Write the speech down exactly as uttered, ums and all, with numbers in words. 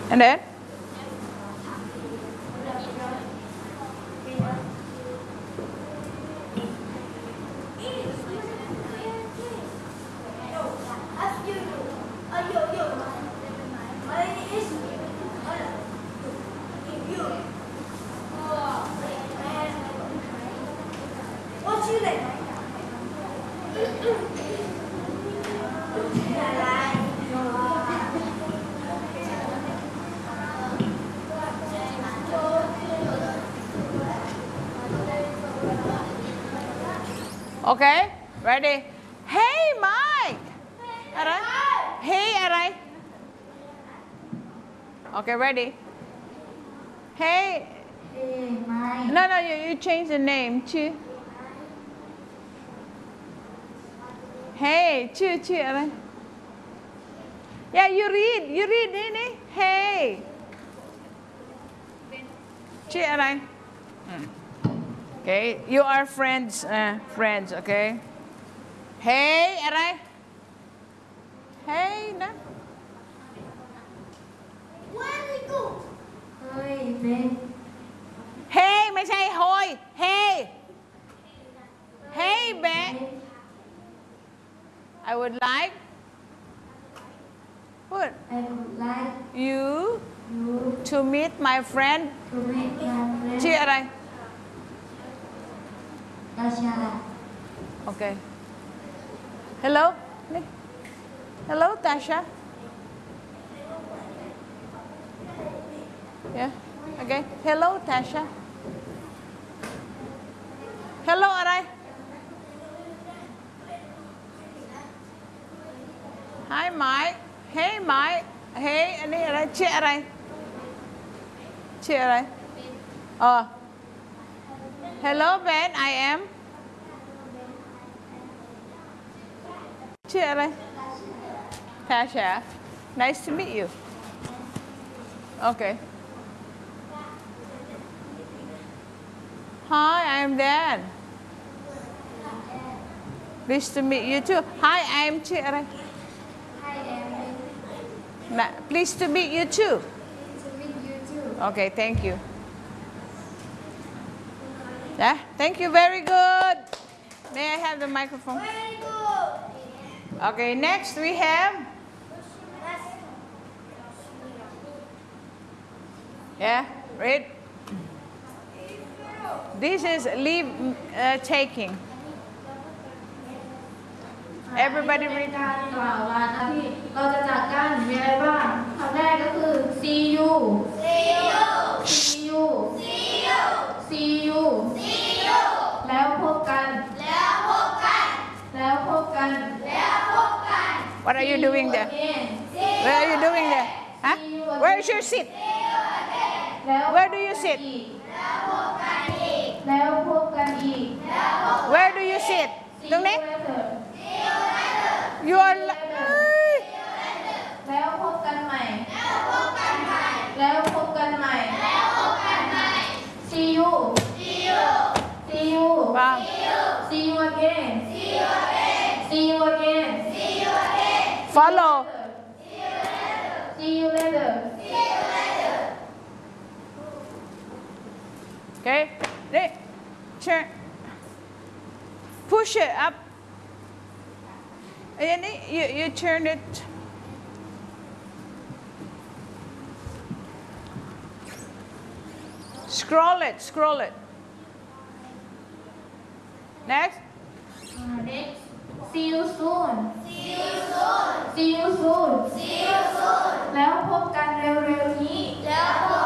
And then okay, ready? Hey Mike อะไร Hey อะไร Okay, ready? Hey Hey Mike. No, no, you, you change the name ชื่อ Hey ชื่อชื่ออะไร Yeah, you read you read นี่นี่ Hey ชื่ออะไร Okay, you are friends uh, friends, okay? Hey อะไร Hey นะเฮ้ยเบน Hey ไม่ใช่ Hoy Hey Hey Ben I would like what I would like you you to meet my friend to meet my friend ชื่ออะไรราชา Okay. Hello. Hello, Tasha. Yeah. Okay. Hello, Tasha. Hello,อะไร Hi, Mike. Hey, Mike. Hey, อันนี้อะไรชื่ออะไรชื่ออะไรอ๋อ Hello, Ben. I am. ชื่ออะไร Tasha. Nice to meet you. Okay. Hi, I'm Dan. Nice to meet you too. Hi, I'm ชื่ออะไร Hi Evan. Na- Pleased to meet you too. To meet you too. Okay, thank you. Yeah, thank you. Very good. May I have the microphone? Very good. Okay, next we have. Yeah, read. This is leave uh, taking. Everybody read. การกล่าวลาหน้าที่เราจะจากกันมีอะไรบ้างคำแรกก็คือ see you see you see you see you แล้วพบกันแล้วพบกันแล้วพบกันแล้วพบกัน What are you doing there? Where are you doing there? Huh? Where is your seat? Where do you sit? แล้วพบกันอีก Where do you sit? ตรงนี้ You are. แล้วพบกันใหม่แล้วพบกันใหม่แล้วพบกันใหม่แล้วพบกันใหม่ see you see you see you Wow. see you again see you again see you again see you again Follow. see you later Okay. Ready? Turn. Push it up. And then you, you turn it. Scroll it, scroll it. Next. next see you soon see you soon see you soon see you soon แล้วพบกันเร็วๆนี้แล้วพบ